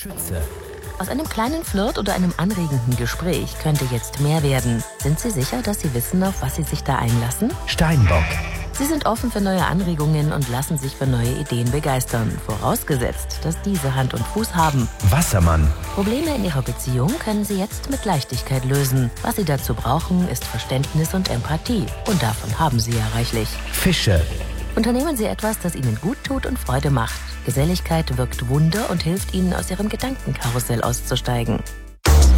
Schütze. Aus einem kleinen Flirt oder einem anregenden Gespräch könnte jetzt mehr werden. Sind Sie sicher, dass Sie wissen, auf was Sie sich da einlassen? Steinbock. Sie sind offen für neue Anregungen und lassen sich für neue Ideen begeistern, vorausgesetzt, dass diese Hand und Fuß haben. Wassermann. Probleme in Ihrer Beziehung können Sie jetzt mit Leichtigkeit lösen. Was Sie dazu brauchen, ist Verständnis und Empathie. Und davon haben Sie ja reichlich. Fische. Unternehmen Sie etwas, das Ihnen gut tut und Freude macht. Geselligkeit wirkt Wunder und hilft Ihnen, aus Ihrem Gedankenkarussell auszusteigen.